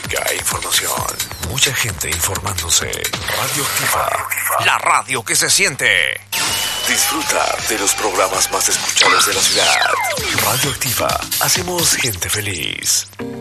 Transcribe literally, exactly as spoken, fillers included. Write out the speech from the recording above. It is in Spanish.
música e información. Mucha gente informándose. Radioactiva, la radio que se siente. Disfruta de los programas más escuchados de la ciudad. Radioactiva, hacemos gente feliz.